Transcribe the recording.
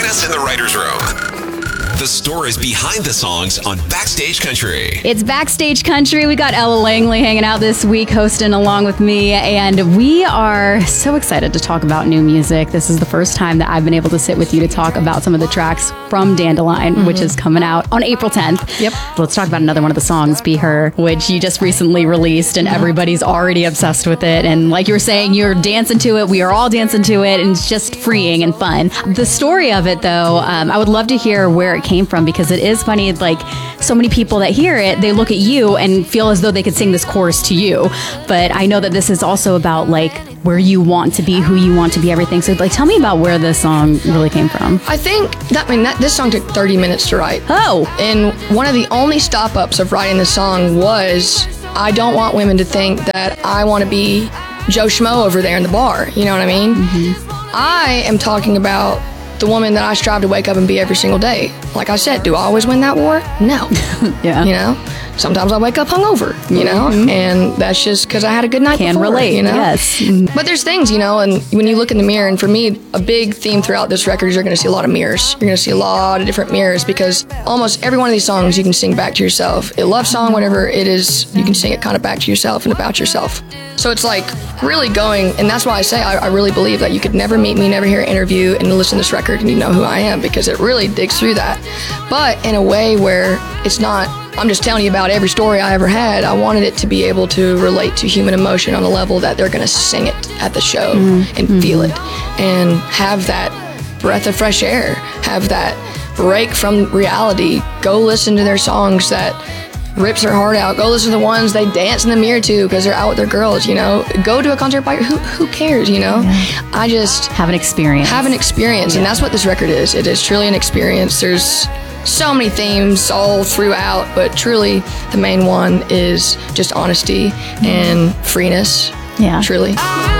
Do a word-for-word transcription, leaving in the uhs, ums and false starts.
us in the writer's room. The stories behind the songs on Backstage Country. It's Backstage Country. We got Ella Langley hanging out this week, hosting along with me, and we are so excited to talk about new music. This is the first time that I've been able to sit with you to talk about some of the tracks from Dandelion, mm-hmm. which is coming out on April tenth. Yep. Let's talk about another one of the songs, Be Her, which you just recently released, and mm-hmm. everybody's already obsessed with it. And like you were saying, you're dancing to it. We are all dancing to it, and it's just freeing and fun. The story of it, though, um, I would love to hear where it came from, because it is funny, like so many people that hear it, they look at you and feel as though they could sing this chorus to you. But I know that this is also about like where you want to be, who you want to be, everything. So like, tell me about where this song really came from. I think that, I mean, that, this song took thirty minutes to write. Oh. And one of the only stop-ups of writing this song was, I don't want women to think that I want to be Joe Schmo over there in the bar. You know what I mean? Mm-hmm. I am talking about the woman that I strive to wake up and be every single day. Like I said, do I always win that war? No. Yeah. You know? Sometimes I wake up hungover, you know? Mm-hmm. And that's just because I had a good night Can before, relate, you know? yes. But there's things, you know, and when you look in the mirror, and for me, a big theme throughout this record is you're going to see a lot of mirrors. You're going to see a lot of different mirrors, because almost every one of these songs you can sing back to yourself. A love song, whatever it is, you can sing it kind of back to yourself and about yourself. So it's like really going, and that's why I say I, I really believe that you could never meet me, never hear an interview, and listen to this record and you know who I am, because it really digs through that. But in a way where it's not, I'm just telling you about every story I ever had. I wanted it to be able to relate to human emotion on a level that they're going to sing it at the show mm-hmm. and mm-hmm. feel it and have that breath of fresh air, have that break from reality. Go listen to their songs that rips their heart out. Go listen to the ones they dance in the mirror to because they're out with their girls, you know. Go to a concert by your, who, who cares, you know. Yeah. I just have an experience. Have an experience, yeah. And that's what this record is. It is truly an experience. There's so many themes all throughout, but truly the main one is just honesty mm-hmm. and freeness. Yeah. Truly.